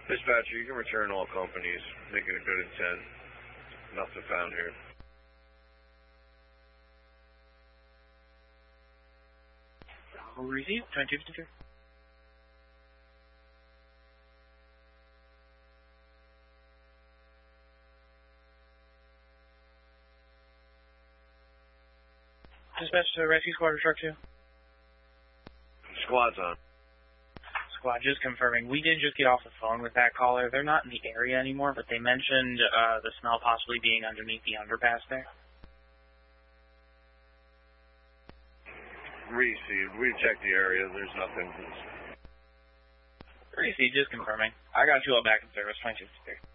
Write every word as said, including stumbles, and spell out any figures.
Dispatcher, you can return all companies. Make it a good intent. Nothing found here. Receive, twenty-two fifty-two. Dispatch to Rescue Squad or Truck two. Squad's on. Squad, just confirming. We did just get off the phone with that caller. They're not in the area anymore, but they mentioned uh, the smell possibly being underneath the underpass there. Received. We checked the area. There's nothing. Received, just confirming. I got you all back in service, twenty-two fifty-three.